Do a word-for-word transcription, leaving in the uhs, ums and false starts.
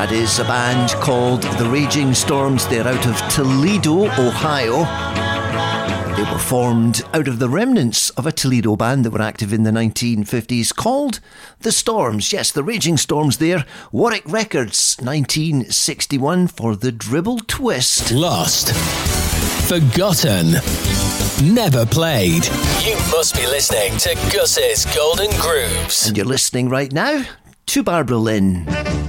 That is a band called The Raging Storms. They're out of Toledo, Ohio. They were formed out of the remnants of a Toledo band that were active in the nineteen fifties called The Storms. Yes, The Raging Storms there. Warwick Records, nineteen sixty-one for The Dribble Twist. Lost. Forgotten. Never played. You must be listening to Gus's Golden Grooves. And you're listening right now to Barbara Lynn.